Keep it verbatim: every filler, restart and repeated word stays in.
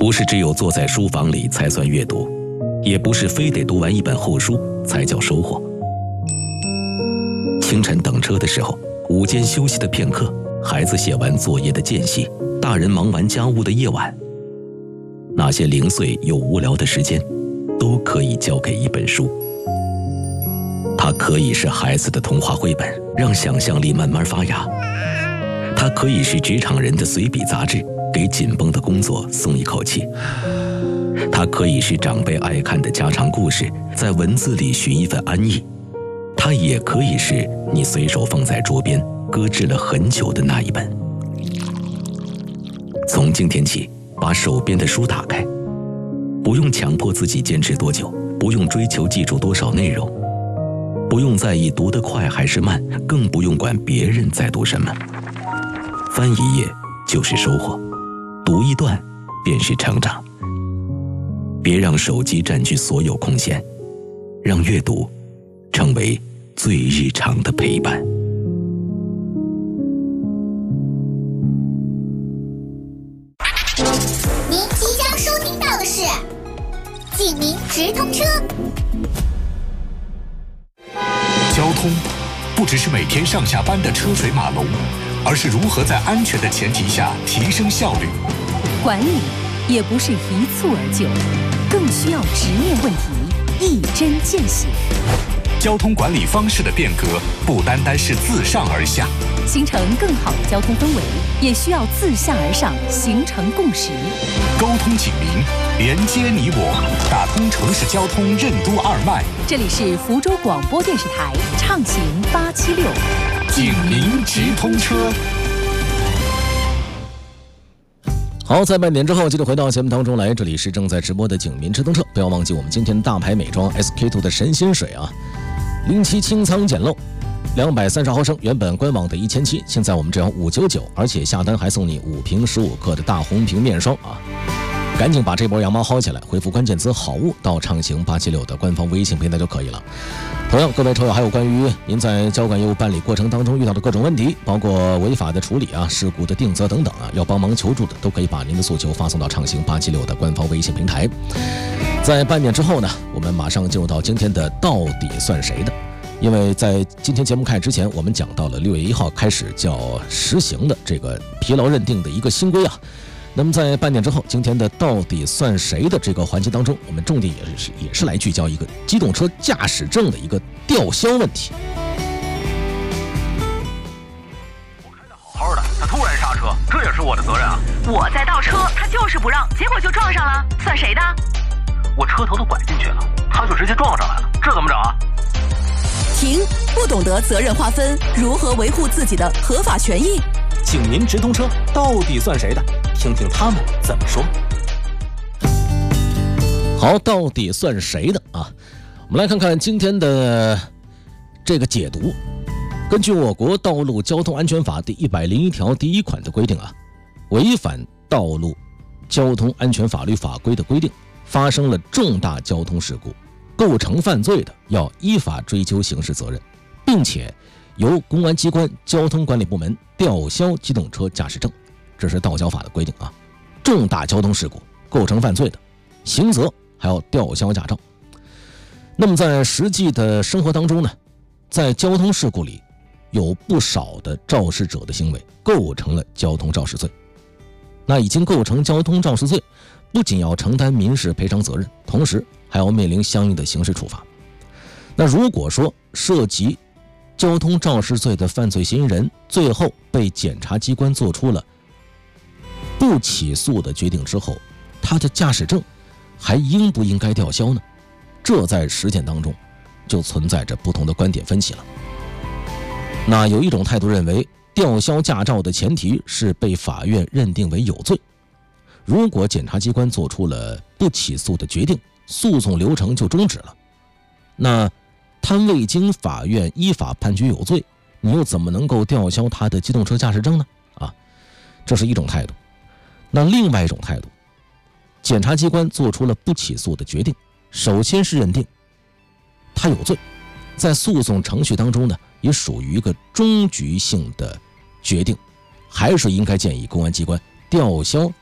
不是只有坐在书房里才算阅读，也不是非得读完一本厚书才叫收获。清晨等车的时候，午间休息的片刻，孩子写完作业的间隙，大人忙完家务的夜晚，那些零碎又无聊的时间，都可以交给一本书。它可以是孩子的童话绘本，让想象力慢慢发芽；它可以是职场人的随笔杂志，给紧绷的工作松一口气；它可以是长辈爱看的家常故事，在文字里寻一份安逸；它也可以是你随手放在桌边搁置了很久的那一本。从今天起，把手边的书打开，不用强迫自己坚持多久，不用追求记住多少内容，不用在意读得快还是慢，更不用管别人在读什么。翻一页就是收获，读一段便是成长。别让手机占据所有空闲，让阅读成为最日常的陪伴。 您即将收听到的是警民直通车。 交通不只是每天上下班的车水马龙，而是如何在安全的前提下提升效率。 管理也不是一蹴而就，更需要直面问题，一针见血。 交通管理方式的变革不单单是自上而下， 形成更好的交通氛围，也需要自下而上形成共识。 沟通警民，连接你我，打通城市交通任督二脉。 这里是福州广播电视台畅行八七六警民直通车。 好，在半点之后继续回到节目当中来，这里是正在直播的警民直通车。不要忘记我们今天大牌美妆 S K 二 的神仙水啊，零七清仓简陋，两百三十毫升，原本官网的一千七，现在我们只要五九九，而且下单还送你五瓶十五克的大红瓶面霜啊！赶紧把这波羊毛薅起来，回复关键词好物到畅行八七六的官方微信平台就可以了。同样，各位车友还有关于您在交管业务办理过程当中遇到的各种问题，包括违法的处理啊、事故的定责等等啊，要帮忙求助的，都可以把您的诉求发送到畅行八七六的官方微信平台。在半点之后呢，我们马上进入到今天的到底算谁的。因为在今天节目开始之前，我们讲到了六月一号开始叫实行的这个疲劳认定的一个新规啊。那么在半点之后，今天的到底算谁的这个环节当中，我们重点也是也是来聚焦一个机动车驾驶证的一个吊销问题。 我开的好好的，他突然刹车，这也是我的责任啊！ 我在倒车，他就是不让，结果就撞上了，算谁的？ 我车头都拐进去了，他就直接撞上来了，这怎么整啊？ 停！不懂得责任划分，如何维护自己的合法权益？ 警民直通车到底算谁的？听听他们怎么说。 好，到底算谁的啊？我们来看看今天的这个解读。根据我国道路交通安全法第一百零一条第一款的规定啊，违反道路交通安全法律法规的规定，发生了重大交通事故，构成犯罪的，要依法追究刑事责任，并且由公安机关交通管理部门吊销机动车驾驶证。这是道交法的规定啊，重大交通事故构成犯罪的，刑责还要吊销驾照。那么在实际的生活当中呢，在交通事故里有不少的肇事者的行为构成了交通肇事罪。那已经构成交通肇事罪，不仅要承担民事赔偿责任，同时还要面临相应的刑事处罚。那如果说涉及交通肇事罪的犯罪嫌疑人最后被检察机关做出了不起诉的决定之后，他的驾驶证还应不应该吊销呢？这在实践当中就存在着不同的观点分歧了。那有一种态度认为，吊销驾照的前提是被法院认定为有罪。如果检察机关做出了不起诉的决定，诉讼流程就终止了。那他未经法院依法判决有罪，你又怎么能够吊销他的机动车驾驶证呢？啊，这是一种态度。那另外一种态度，检察机关做出了不起诉的决定，首先是认定他有罪，在诉讼程序当中呢，也属于一个终局性的决定，还是应该建议公安机关吊销